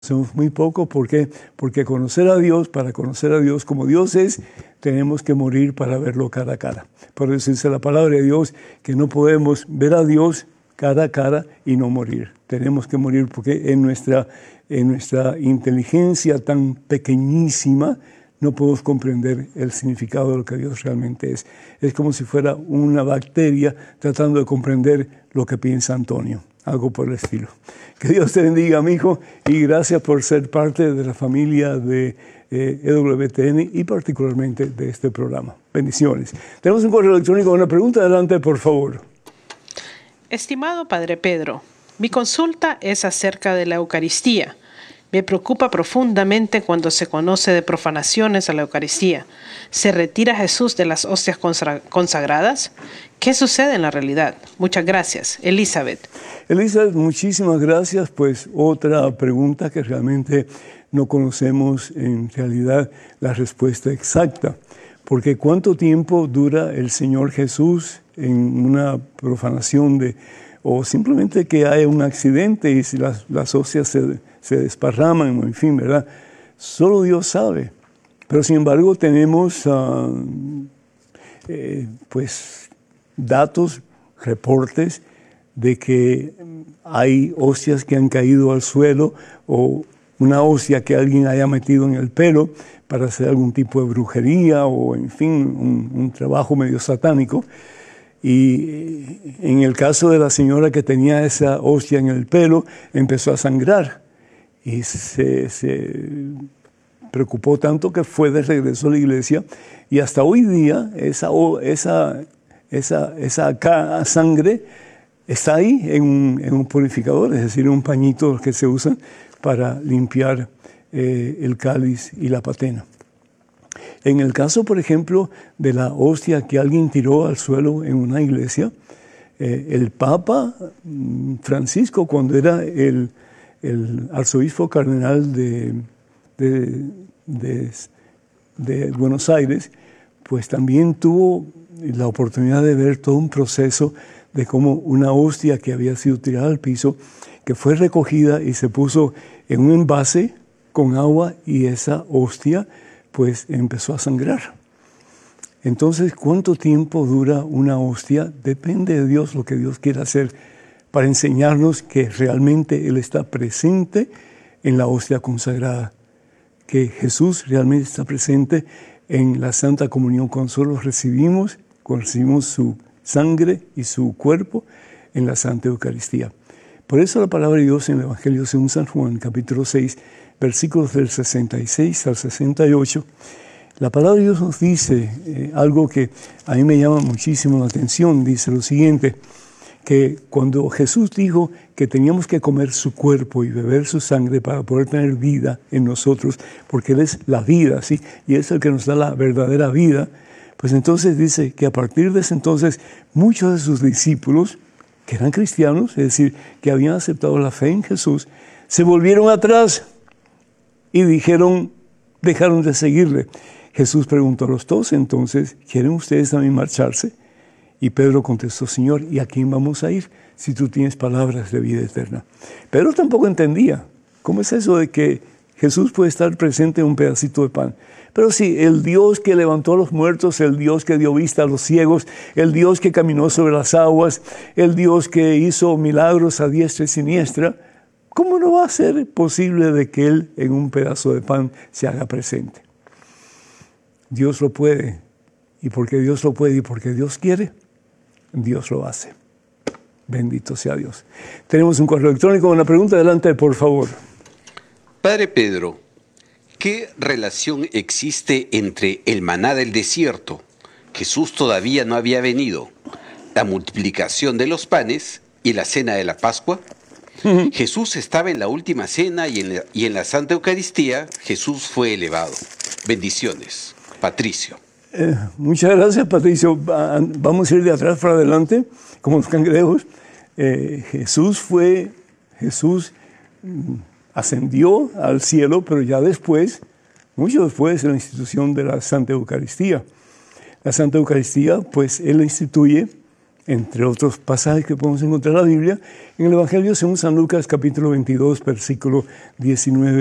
Somos muy poco, ¿por qué? Porque para conocer a Dios como Dios es, tenemos que morir para verlo cara a cara. Por eso dice la palabra de Dios que no podemos ver a Dios cara a cara y no morir. Tenemos que morir porque en nuestra inteligencia tan pequeñísima no podemos comprender el significado de lo que Dios realmente es. Es como si fuera una bacteria tratando de comprender lo que piensa Antonio. Algo por el estilo. Que Dios te bendiga, mi hijo, y gracias por ser parte de la familia de EWTN y particularmente de este programa. Bendiciones. Tenemos un correo electrónico, una pregunta. Adelante, por favor. Estimado Padre Pedro, mi consulta es acerca de la Eucaristía. Me preocupa profundamente cuando se conoce de profanaciones a la Eucaristía. ¿Se retira Jesús de las hostias consagradas? ¿Qué sucede en la realidad? Muchas gracias. Elizabeth. Elizabeth, muchísimas gracias. Pues otra pregunta que realmente no conocemos en realidad la respuesta exacta. Porque ¿cuánto tiempo dura el Señor Jesús en una profanación o simplemente que haya un accidente y si las hostias se desparraman, en fin, ¿verdad? Solo Dios sabe. Pero sin embargo tenemos datos, reportes de que hay hostias que han caído al suelo o una hostia que alguien haya metido en el pelo para hacer algún tipo de brujería o, en fin, un trabajo medio satánico. Y en el caso de la señora que tenía esa hostia en el pelo, empezó a sangrar y se preocupó tanto que fue de regreso a la iglesia y hasta hoy día esa sangre está ahí en un purificador, es decir, un pañito que se usa para limpiar el cáliz y la patena. En el caso, por ejemplo, de la hostia que alguien tiró al suelo en una iglesia, el Papa Francisco, cuando era el arzobispo cardenal de Buenos Aires, pues también tuvo la oportunidad de ver todo un proceso de cómo una hostia que había sido tirada al piso, que fue recogida y se puso en un envase con agua y esa hostia pues empezó a sangrar. Entonces, ¿cuánto tiempo dura una hostia? Depende de Dios lo que Dios quiera hacer para enseñarnos que realmente Él está presente en la hostia consagrada, que Jesús realmente está presente en la Santa Comunión cuando nosotros recibimos su sangre y su cuerpo en la Santa Eucaristía. Por eso la palabra de Dios en el Evangelio según San Juan, capítulo 6, versículos del 66 al 68, la palabra de Dios nos dice algo que a mí me llama muchísimo la atención. Dice lo siguiente, que cuando Jesús dijo que teníamos que comer su cuerpo y beber su sangre para poder tener vida en nosotros, porque Él es la vida, ¿sí? Y es el que nos da la verdadera vida, pues entonces dice que a partir de ese entonces muchos de sus discípulos, que eran cristianos, es decir, que habían aceptado la fe en Jesús, se volvieron atrás y dejaron de seguirle. Jesús preguntó a los dos, entonces, ¿quieren ustedes también marcharse? Y Pedro contestó, Señor, ¿y a quién vamos a ir si tú tienes palabras de vida eterna? Pedro tampoco entendía. ¿Cómo es eso de que Jesús puede estar presente en un pedacito de pan? Pero sí, el Dios que levantó a los muertos, el Dios que dio vista a los ciegos, el Dios que caminó sobre las aguas, el Dios que hizo milagros a diestra y siniestra, ¿cómo no va a ser posible de que Él en un pedazo de pan se haga presente? Dios lo puede, y porque Dios lo puede y porque Dios quiere, Dios lo hace. Bendito sea Dios. Tenemos un correo electrónico, una pregunta, adelante, por favor. Padre Pedro, ¿qué relación existe entre el maná del desierto, Jesús todavía no había venido, la multiplicación de los panes y la cena de la Pascua? Jesús estaba en la última cena y en la Santa Eucaristía Jesús fue elevado. Bendiciones. Patricio. Muchas gracias, Patricio. Vamos a ir de atrás para adelante, como los cangrejos. Jesús ascendió al cielo, pero ya después, mucho después de la institución de la Santa Eucaristía. La Santa Eucaristía, pues Él la instituye entre otros pasajes que podemos encontrar en la Biblia, en el Evangelio según San Lucas, capítulo 22, versículo 19.